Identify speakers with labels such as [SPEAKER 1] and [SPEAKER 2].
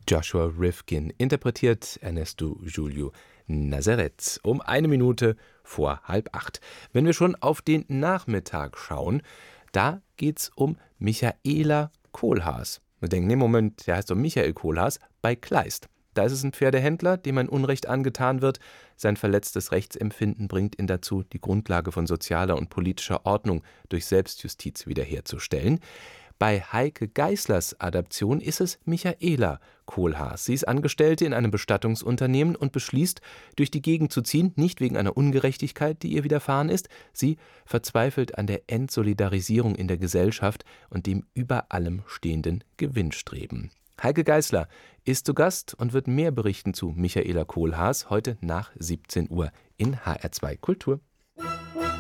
[SPEAKER 1] Joshua Rifkin interpretiert Ernesto Julio Nazareth um 1 Minute vor 7:30. Wenn wir schon auf den Nachmittag schauen, da geht's um Michaela Kohlhaas. Wir denken, nee, Moment, der heißt doch Michael Kohlhaas, bei Kleist. Da ist es ein Pferdehändler, dem ein Unrecht angetan wird. Sein verletztes Rechtsempfinden bringt ihn dazu, die Grundlage von sozialer und politischer Ordnung durch Selbstjustiz wiederherzustellen. Bei Heike Geißlers Adaption ist es Michaela Kohlhaas. Sie ist Angestellte in einem Bestattungsunternehmen und beschließt, durch die Gegend zu ziehen, nicht wegen einer Ungerechtigkeit, die ihr widerfahren ist. Sie verzweifelt an der Entsolidarisierung in der Gesellschaft und dem über allem stehenden Gewinnstreben. Heike Geißler ist zu Gast und wird mehr berichten zu Michaela Kohlhaas heute nach 17 Uhr in HR2 Kultur.